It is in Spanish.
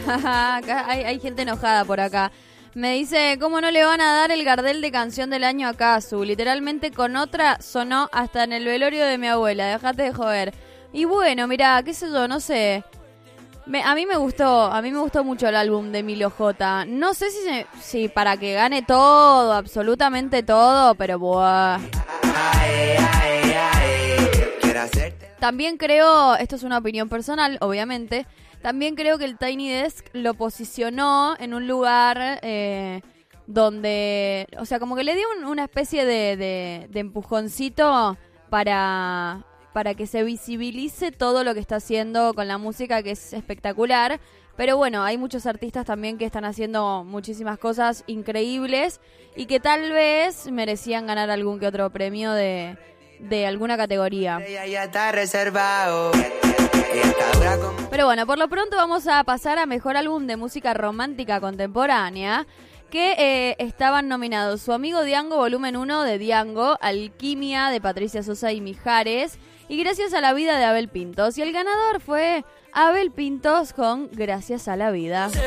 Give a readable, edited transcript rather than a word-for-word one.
Acá hay gente enojada por acá. Me dice, ¿cómo no le van a dar el Gardel de canción del año a Casu? Literalmente con otra sonó hasta en el velorio de mi abuela. Dejate de joder. Y bueno, mirá, qué sé yo, no sé. A mí me gustó mucho el álbum de Milo J. No sé si para que gane todo, absolutamente todo, pero buah. También creo, esto es una opinión personal, obviamente, también creo que el Tiny Desk lo posicionó en un lugar donde, o sea, como que le dio una especie de empujoncito para que se visibilice todo lo que está haciendo con la música, que es espectacular. Pero bueno, hay muchos artistas también que están haciendo muchísimas cosas increíbles y que tal vez merecían ganar algún que otro premio de alguna categoría. Pero bueno, por lo pronto vamos a pasar a Mejor Álbum de Música Romántica Contemporánea, que estaban nominados Su Amigo Diango, Volumen 1 de Diango, Alquimia de Patricia Sosa y Mijares, y Gracias a la Vida de Abel Pintos. Y el ganador fue Abel Pintos con Gracias a la Vida.